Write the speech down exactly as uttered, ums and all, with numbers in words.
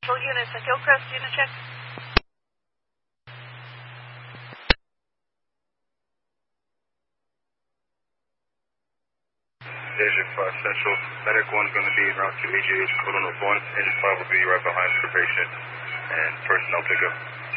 All units at Hillcrest, unit check. Agent five Central. Medic one's going to be around to A G H, code on one. Agent five will be right behind for patient and personnel pickup.